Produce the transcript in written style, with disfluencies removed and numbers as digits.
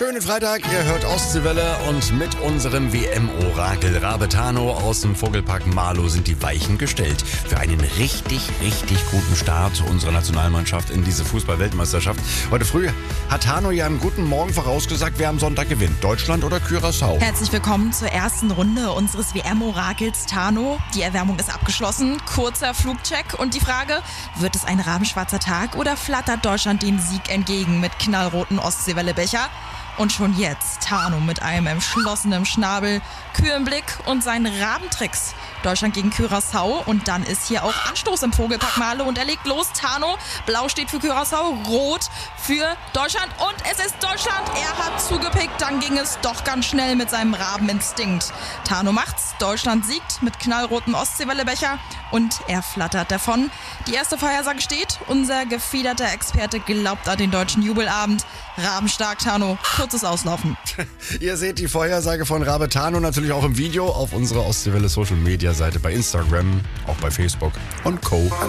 Schönen Freitag, ihr hört Ostseewelle und mit unserem WM-Orakel Rabetano aus dem Vogelpark Marlow sind die Weichen gestellt für einen richtig guten Start unserer Nationalmannschaft in diese Fußball-Weltmeisterschaft. Heute früh hat Tano ja im guten Morgen vorausgesagt, wer am Sonntag gewinnt, Deutschland oder Curaçao. Herzlich willkommen zur ersten Runde unseres WM-Orakels Tano. Die Erwärmung ist abgeschlossen, kurzer Flugcheck und die Frage, wird es ein rabenschwarzer Tag oder flattert Deutschland dem Sieg entgegen mit knallroten Ostseewelle-Becher? Und schon jetzt Tano mit einem entschlossenen Schnabel, Kühe im Blick und seinen Rabentricks. Deutschland gegen Curaçao und dann ist hier auch Anstoß im Vogelpark Marlow und er legt los. Tano, blau steht für Curaçao, rot für Deutschland und es ist Deutschland. Er hat zugepickt, dann ging es doch ganz schnell mit seinem Rabeninstinkt. Tano macht's, Deutschland siegt mit knallrotem Ostseewellebecher und er flattert davon. Die erste Vorhersage steht, unser gefiederter Experte glaubt an den deutschen Jubelabend. Rabenstark, Tano, kurzes Auslaufen. Ihr seht die Vorhersage von Rabetano natürlich auch im Video auf unserer Ostseewelle Social Media Seite bei Instagram, auch bei Facebook und Co.